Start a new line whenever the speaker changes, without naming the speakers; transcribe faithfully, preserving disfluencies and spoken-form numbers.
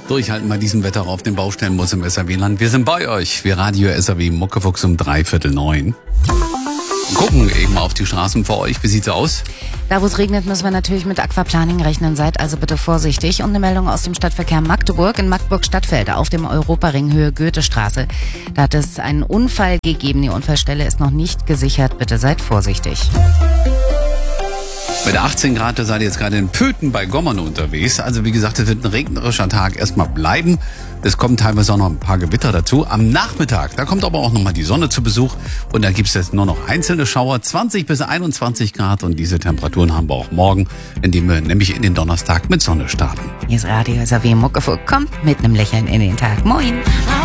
Durchhalten bei diesem Wetter auf dem Baustellenbus im S R W-Land. Wir sind bei euch. Wir Radio S R W Muckefuchs um dreiviertel neun. Gucken eben auf die Straßen vor euch. Wie sieht's aus?
Da, wo es regnet, müssen wir natürlich mit Aquaplaning rechnen. Seid also bitte vorsichtig. Und eine Meldung aus dem Stadtverkehr Magdeburg. In Magdeburg-Stadtfeld auf dem Europaring Höhe Goethestraße. Da hat es einen Unfall gegeben. Die Unfallstelle ist noch nicht gesichert. Bitte seid vorsichtig.
Mit achtzehn Grad, da seid ihr jetzt gerade in Pöthen bei Gommern unterwegs. Also wie gesagt, es wird ein regnerischer Tag erstmal bleiben. Es kommen teilweise auch noch ein paar Gewitter dazu. Am Nachmittag, da kommt aber auch nochmal die Sonne zu Besuch. Und da gibt es jetzt nur noch einzelne Schauer, zwanzig bis einundzwanzig Grad. Und diese Temperaturen haben wir auch morgen, indem wir nämlich in den Donnerstag mit Sonne starten.
Hier ist Radio S R W Muckefuchs. Kommt mit einem Lächeln in den Tag. Moin.